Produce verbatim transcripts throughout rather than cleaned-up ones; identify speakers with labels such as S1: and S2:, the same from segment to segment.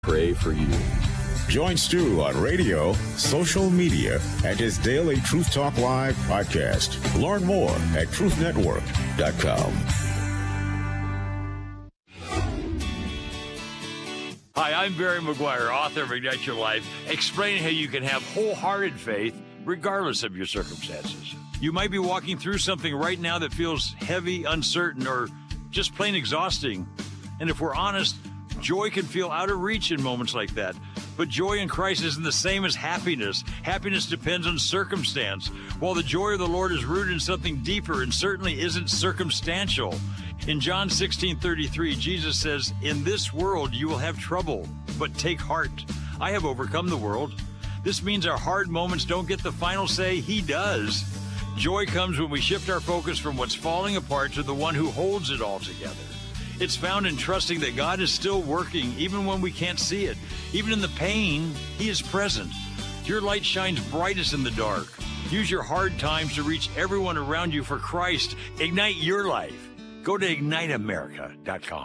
S1: Pray for you. Join Stu on radio, social media, and his daily Truth Talk Live podcast. Learn more at truth network dot com.
S2: Hi, I'm Barry McGuire, author of Ignite Your Life, explaining how you can have wholehearted faith regardless of your circumstances. You might be walking through something right now that feels heavy, uncertain, or just plain exhausting. And if we're honest, joy can feel out of reach in moments like that. But joy in Christ isn't the same as happiness. Happiness depends on circumstance, while the joy of the Lord is rooted in something deeper and certainly isn't circumstantial. In John sixteen thirty-three, Jesus says, "In this world you will have trouble, but take heart. I have overcome the world." This means our hard moments don't get the final say. He does. Joy comes when we shift our focus from what's falling apart to the one who holds it all together. It's found in trusting that God is still working even when we can't see it. Even in the pain, He is present. Your light shines brightest in the dark. Use your hard times to reach everyone around you for Christ. Ignite your life. Go to ignite america dot com.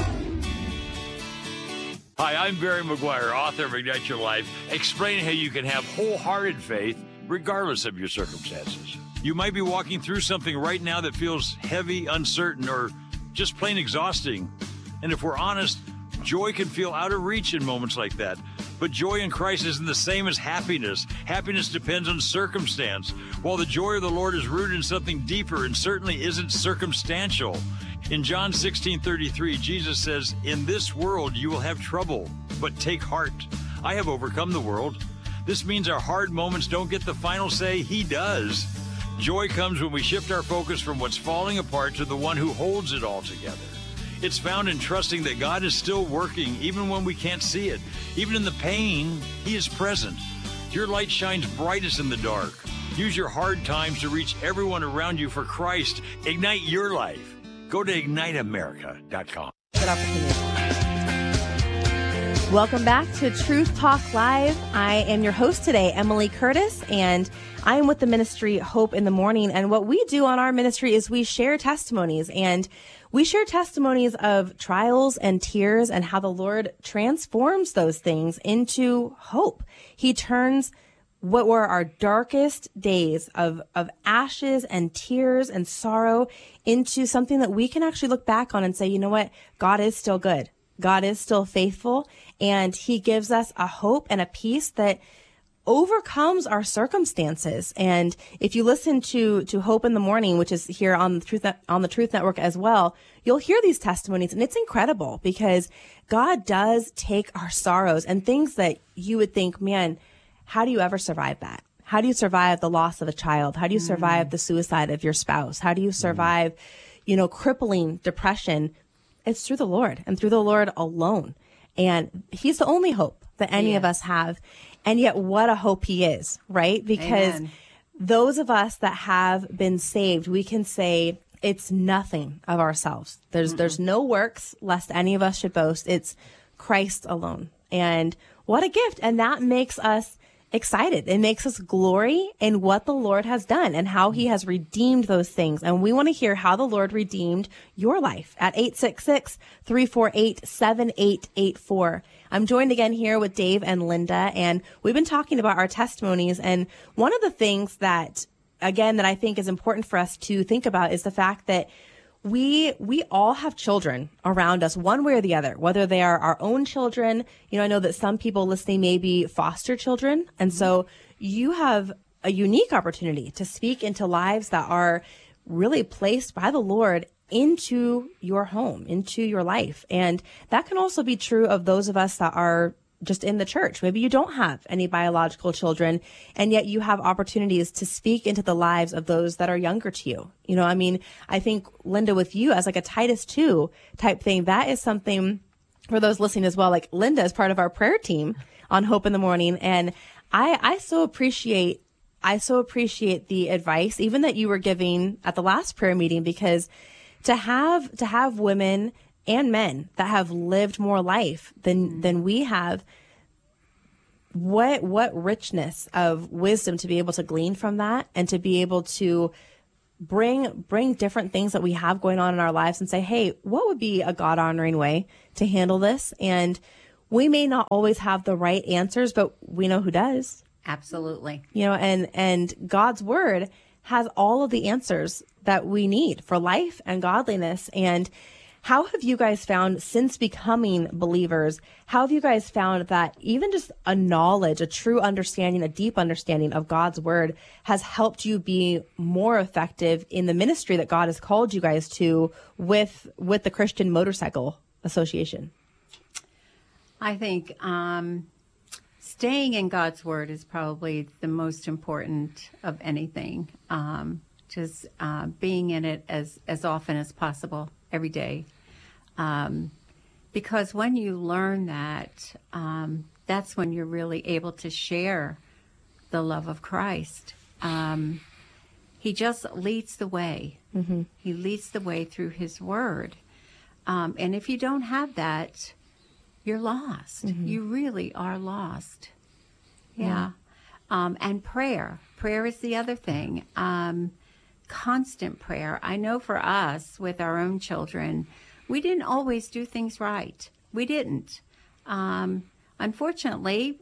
S2: Hi, I'm Barry McGuire, author of Ignite Your Life, explaining how you can have wholehearted faith regardless of your circumstances. You might be walking through something right now that feels heavy, uncertain, or just plain exhausting. And if we're honest, joy can feel out of reach in moments like that. But joy in Christ isn't the same as happiness. Happiness depends on circumstance, while the joy of the Lord is rooted in something deeper and certainly isn't circumstantial. In John sixteen thirty-three, Jesus says, "In this world you will have trouble, but take heart. I have overcome the world." This means our hard moments don't get the final say. He does. Joy comes when we shift our focus from what's falling apart to the one who holds it all together. It's found in trusting that God is still working even when we can't see it. Even in the pain, He is present. Your light shines brightest in the dark. Use your hard times to reach everyone around you for Christ. Ignite your life. Go to ignite america dot com.
S3: Good opportunity. Welcome back to Truth Talk Live. I am your host today, Emily Curtis, and I am with the ministry Hope in the Morning. And what we do on our ministry is we share testimonies, and we share testimonies of trials and tears and how the Lord transforms those things into hope. He turns what were our darkest days of, of ashes and tears and sorrow into something that we can actually look back on and say, you know what? God is still good. God is still faithful, and He gives us a hope and a peace that overcomes our circumstances. And if you listen to to Hope in the Morning, which is here on the Truth on the Truth Network as well, you'll hear these testimonies, and it's incredible because God does take our sorrows and things that you would think, man, how do you ever survive that? How do you survive the loss of a child? How do you survive mm. the suicide of your spouse? How do you survive, mm. you know, crippling depression? It's through the Lord and through the Lord alone. And He's the only hope that any yeah. of us have. And yet what a hope He is, right? Because Amen. Those of us that have been saved, we can say it's nothing of ourselves. There's, Mm-mm. there's no works lest any of us should boast. It's Christ alone. And what a gift. And that makes us excited. It makes us glory in what the Lord has done and how He has redeemed those things. And we want to hear how the Lord redeemed your life at eight six six, three four eight, seven eight eight four. I'm joined again here with Dave and Linda, and we've been talking about our testimonies. And one of the things that, again, that I think is important for us to think about is the fact that we we all have children around us one way or the other, whether they are our own children. You know, I know that some people listening may be foster children. And so you have a unique opportunity to speak into lives that are really placed by the Lord into your home, into your life. And that can also be true of those of us that are just in the church. Maybe you don't have any biological children, and yet you have opportunities to speak into the lives of those that are younger to you. You know, I mean, I think, Linda, with you as like a Titus two type thing, that is something for those listening as well. Like Linda is part of our prayer team on Hope in the Morning. And I, I so appreciate, I so appreciate the advice, even that you were giving at the last prayer meeting, because to have, to have women and men that have lived more life than than we have, what what richness of wisdom to be able to glean from that, and to be able to bring bring different things that we have going on in our lives and say, hey, what would be a God-honoring way to handle this? And we may not always have the right answers, but we know who does.
S4: Absolutely.
S3: You know, and, and God's word has all of the answers that we need for life and godliness. And how have you guys found, since becoming believers, how have you guys found that even just a knowledge, a true understanding, a deep understanding of God's word has helped you be more effective in the ministry that God has called you guys to with, with the Christian Motorcycle Association?
S4: I think um, staying in God's word is probably the most important of anything. Um, just uh, being in it as, as often as possible every day. Um, because when you learn that, um, that's when you're really able to share the love of Christ. Um, he just leads the way. Mm-hmm. He leads the way through his word. Um, and if you don't have that, you're lost. Mm-hmm. You really are lost. Yeah. yeah. Um, and prayer. Prayer is the other thing. Um, constant prayer. I know for us, with our own children, we didn't always do things right. We didn't. Um, unfortunately,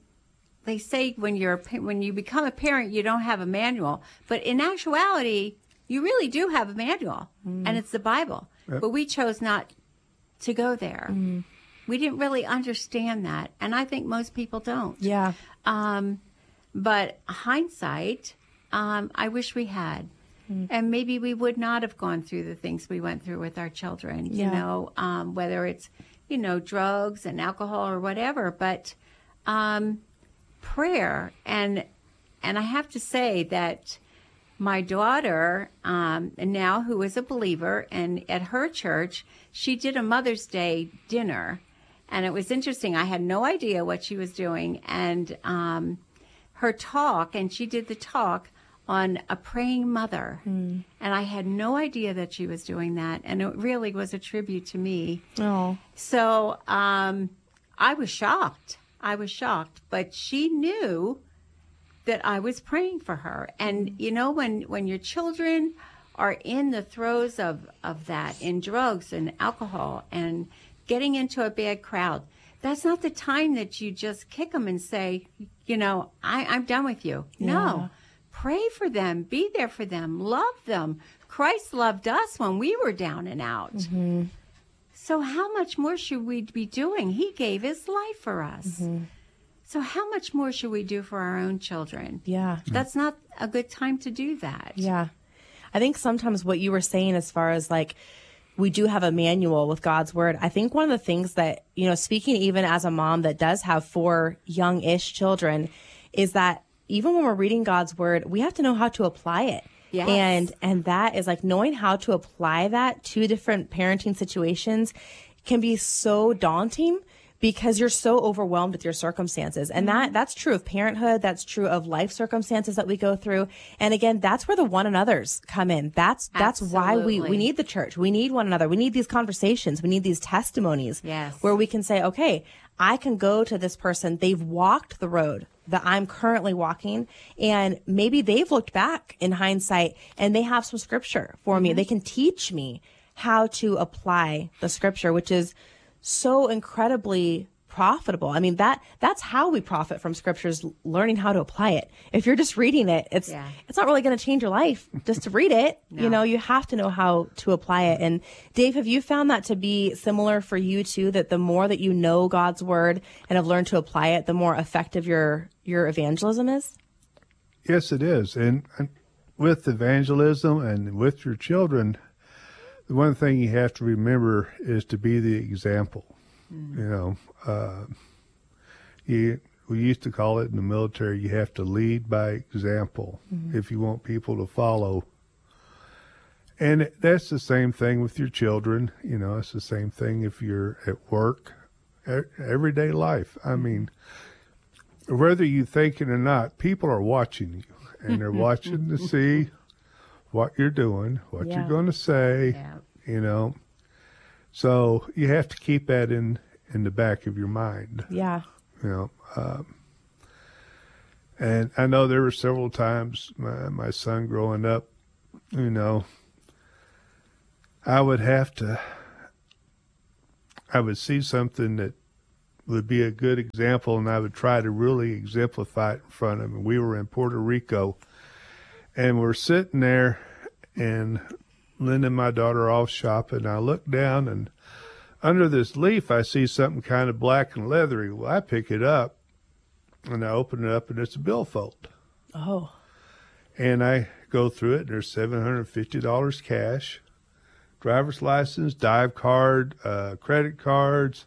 S4: they say when you're when you become a parent, you don't have a manual. But in actuality, you really do have a manual, mm. and it's the Bible. Yep. But we chose not to go there. Mm. We didn't really understand that, and I think most people don't.
S3: Yeah.
S4: Um, but hindsight, um, I wish we had. Mm. And maybe we would not have gone through the things we went through with our children, yeah. you know, um, whether it's, you know, drugs and alcohol or whatever. But um, prayer, and and I have to say that my daughter um, now, who is a believer, and at her church, she did a Mother's Day dinner. And it was interesting. I had no idea what she was doing. And um, her talk, and she did the talk on a praying mother. Mm. And I had no idea that she was doing that. And it really was a tribute to me.
S3: Oh.
S4: So um, I was shocked. I was shocked. But she knew that I was praying for her. And, you know, when, when your children are in the throes of, of that, in drugs and alcohol and getting into a bad crowd, that's not the time that you just kick them and say, you know, I, I'm done with you. Yeah. No. Pray for them. Be there for them. Love them. Christ loved us when we were down and out. Mm-hmm. So how much more should we be doing? He gave his life for us. Mm-hmm. So how much more should we do for our own children?
S3: Yeah.
S4: That's not a good time to do that.
S3: Yeah. I think sometimes what you were saying as far as like, we do have a manual with God's word. I think one of the things that, you know, speaking even as a mom that does have four young-ish children, is that even when we're reading God's word, we have to know how to apply it.
S4: Yes.
S3: And, and that is like knowing how to apply that to different parenting situations can be so daunting because you're so overwhelmed with your circumstances. And that, that's true of parenthood. That's true of life circumstances that we go through. And again, that's where the one another's come in. That's, that's
S4: Absolutely.
S3: why we, we need the church. We need one another. We need these conversations. We need these testimonies
S4: yes.
S3: where we can say, okay, I can go to this person. They've walked the road that I'm currently walking, and maybe they've looked back in hindsight and they have some scripture for mm-hmm. me. They can teach me how to apply the scripture, which is so incredibly profitable. I mean, that that's how we profit from scriptures, learning how to apply it. If you're just reading it, it's yeah. it's not really going to change your life just to read it. No. You know, you have to know how to apply it. And Dave, have you found that to be similar for you too, that the more that you know God's word and have learned to apply it, the more effective your your evangelism is?
S5: Yes, it is. And, and with evangelism and with your children, the one thing you have to remember is to be the example. Mm. You know, uh, you we used to call it in the military, you have to lead by example mm-hmm. if you want people to follow. And that's the same thing with your children. You know, it's the same thing if you're at work, everyday life. I mean, whether you think it or not, people are watching you, and they're watching to see what you're doing, what yeah. you're going to say, yeah. you know. So you have to keep that in, in the back of your mind.
S3: Yeah.
S5: You know, um, and I know there were several times my, my son growing up, you know, I would have to, I would see something that would be a good example, and I would try to really exemplify it in front of him. We were in Puerto Rico, and we're sitting there, and Linda and my daughter are off shopping. I look down, and under this leaf, I see something kind of black and leathery. Well, I pick it up, and I open it up, and it's a billfold.
S3: Oh.
S5: And I go through it, and there's seven hundred fifty dollars cash, driver's license, dive card, uh, credit cards.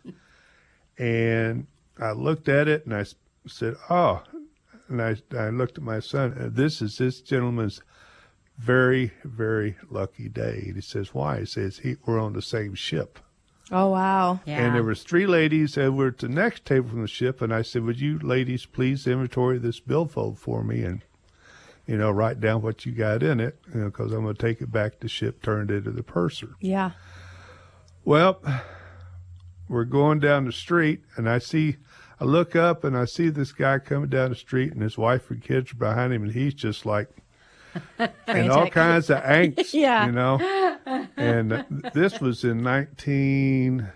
S5: And I looked at it, and I said, oh, and I, I looked at my son, this is this gentleman's very, very lucky day. And he says, why? He says, he, we're on the same ship.
S3: Oh, wow.
S4: Yeah.
S5: And there was three ladies that were at the next table from the ship, and I said, would you ladies please inventory this billfold for me and, you know, write down what you got in it, you know, because I'm going to take it back to ship, turn it into the purser.
S3: Yeah.
S5: Well, we're going down the street, and I see, I look up, and I see this guy coming down the street, and his wife and kids are behind him, and he's just like, and all kinds of angst,
S3: Yeah.
S5: you know. And uh, this was in nineteen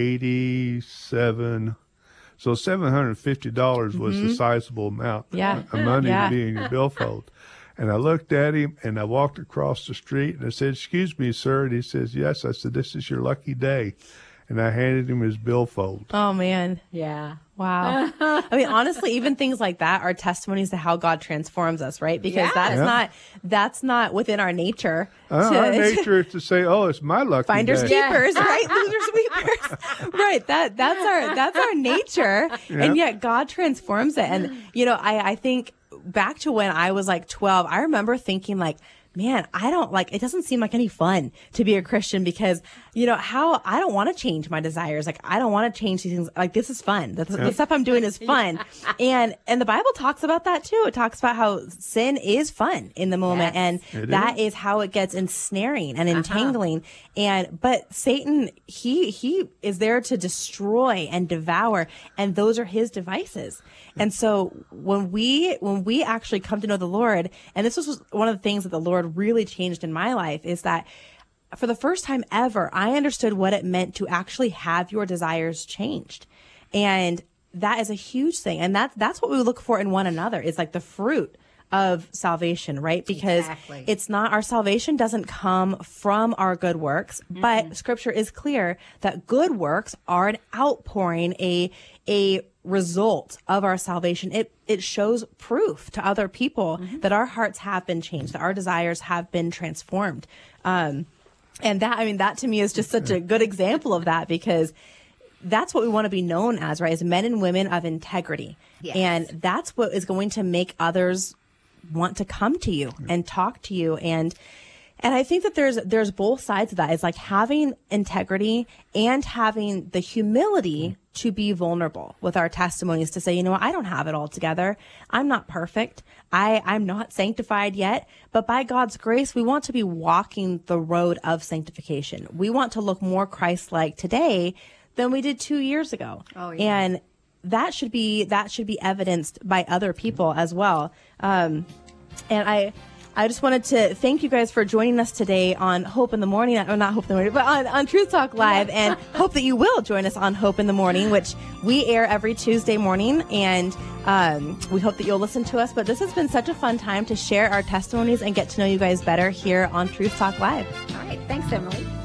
S5: eighty-seven, so seven hundred fifty dollars was a sizable amount
S3: Yeah.
S5: of money
S3: Yeah.
S5: to be in your billfold. And I looked at him, and I walked across the street, and I said, excuse me, sir. And he says, yes. I said, this is your lucky day. And I handed him his billfold.
S3: Oh, man.
S4: Yeah.
S3: Wow. I mean, honestly, even things like that are testimonies to how God transforms us, right? Because
S4: Yeah.
S3: that's
S5: Yeah.
S3: not that's not within our nature.
S5: Uh,
S3: to,
S5: our nature is to say, oh, it's my lucky
S3: Finders
S5: day.
S3: keepers, right? Losers weepers. Right. That that's our that's our nature. And yet God transforms it. And you know, I, I think back to when I was like twelve, I remember thinking like, man, I don't like, it doesn't seem like any fun to be a Christian because, you know, how I don't want to change my desires. Like, I don't want to change these things. Like, this is fun. The, the stuff I'm doing is fun. And, and the Bible talks about that too. It talks about how sin is fun in the moment.
S4: Yes.
S3: And
S5: It
S3: that
S5: is.
S3: is how it gets ensnaring and entangling. And, but Satan, he, he is there to destroy and devour. And those are his devices. And so when we, when we actually come to know the Lord, and this was one of the things that the Lord really changed in my life, is that for the first time ever, I understood what it meant to actually have your desires changed. And that is a huge thing. And that, that's what we look for in one another. It's like the fruit of salvation, right? Because
S4: Exactly.
S3: it's not, our salvation doesn't come from our good works,
S4: Mm-hmm.
S3: but scripture is clear that good works are an outpouring, a, a result of our salvation. It, it shows proof to other people
S4: Mm-hmm.
S3: that our hearts have been changed, that our desires have been transformed. Um, and that, I mean, that to me is just such a good example of that, because that's what we want to be known as, right? As men and women of integrity.
S4: Yes.
S3: And that's what is going to make others want to come to you and talk to you. And, and I think that there's, there's both sides of that. It's like having integrity and having the humility to be vulnerable with our testimonies, to say, you know what, I don't have it all together. I'm not perfect. I, I'm not sanctified yet, but by God's grace, we want to be walking the road of sanctification. We want to look more Christ-like today than we did two years ago.
S4: Oh, yeah.
S3: And that should be, that should be evidenced by other people as well. Um, and I, I just wanted to thank you guys for joining us today on Hope in the Morning, or not Hope in the Morning, but on, on Truth Talk Live, and hope that you will join us on Hope in the Morning, which we air every Tuesday morning. And um, we hope that you'll listen to us. But this has been such a fun time to share our testimonies and get to know you guys better here on Truth Talk Live.
S4: All right. Thanks, Emily.